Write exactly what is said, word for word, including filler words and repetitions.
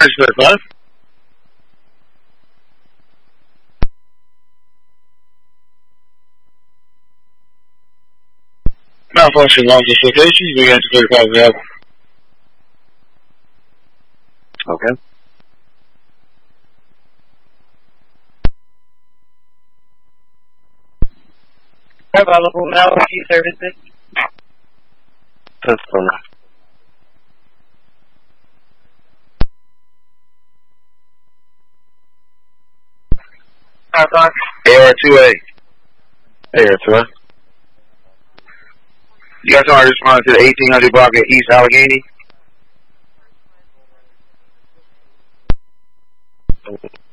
six thirty-five. Malfunction loss dislocation. You begin to thirty-five available. Okay. Available now, key services. Pistol. Alpha. A R two A. A R two A. You guys want to respond to the eighteen hundred block at East Allegheny?